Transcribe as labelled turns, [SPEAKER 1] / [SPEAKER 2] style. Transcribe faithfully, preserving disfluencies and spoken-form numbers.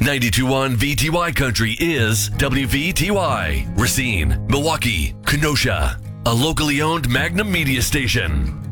[SPEAKER 1] ninety-two point one V T Y Country is W V T Y. Racine, Milwaukee, Kenosha. A locally owned Magnum media station.